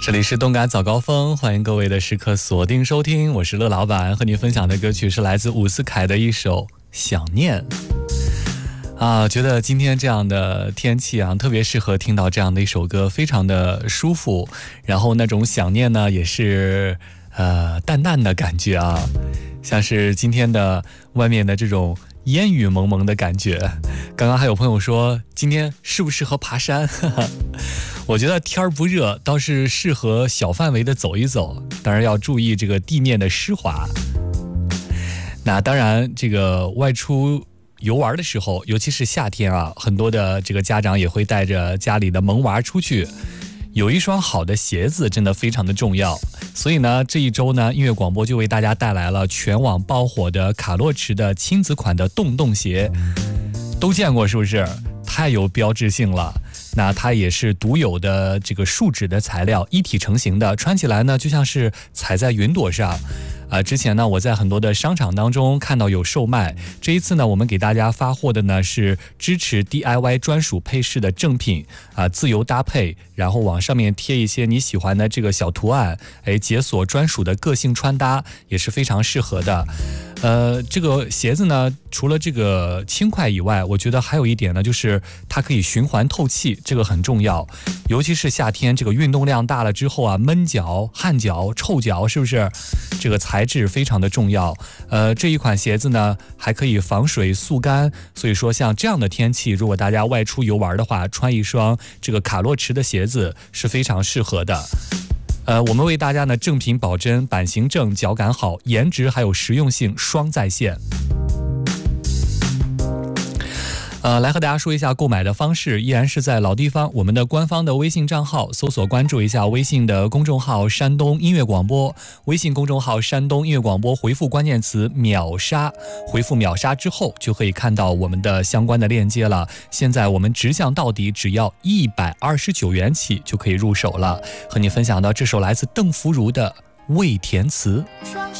这里是动感早高峰，欢迎各位的时刻锁定收听，我是乐老板，和你分享的歌曲是来自伍思凯的一首《想念》觉得今天这样的天气啊，特别适合听到这样的一首歌，非常的舒服，然后那种想念呢也是淡淡的感觉啊，像是今天的外面的这种烟雨蒙蒙的感觉。刚刚还有朋友说今天适不适合爬山我觉得天儿不热，倒是适合小范围的走一走，当然要注意这个地面的湿滑。那当然这个外出游玩的时候，尤其是夏天啊，很多的这个家长也会带着家里的萌娃出去，有一双好的鞋子真的非常的重要。所以呢，这一周呢，音乐广播就为大家带来了全网爆火的卡洛驰的亲子款的洞洞鞋，都见过是不是？太有标志性了。那它也是独有的这个树脂的材料，一体成型的，穿起来呢就像是踩在云朵上。之前呢我在很多的商场当中看到有售卖，这一次呢我们给大家发货的呢是支持 DIY 专属配饰的正品自由搭配，然后往上面贴一些你喜欢的这个小图案，解锁专属的个性穿搭，也是非常适合的。这个鞋子呢，除了这个轻快以外，我觉得还有一点呢，就是它可以循环透气，这个很重要。尤其是夏天，这个运动量大了之后啊，闷脚、汗脚、臭脚，是不是？这个材质非常的重要。这一款鞋子呢，还可以防水速干，所以说像这样的天气，如果大家外出游玩的话，穿一双这个卡洛驰的鞋子是非常适合的。我们为大家呢正品保真，版型正，脚感好，颜值还有实用性双在线。来和大家说一下购买的方式，依然是在老地方，我们的官方的微信账号搜索关注一下微信的公众号山东音乐广播，微信公众号山东音乐广播，回复关键词秒杀，回复秒杀之后就可以看到我们的相关的链接了。现在我们直降到底，只要129元起就可以入手了。和你分享到这首来自邓福如的《味填词》。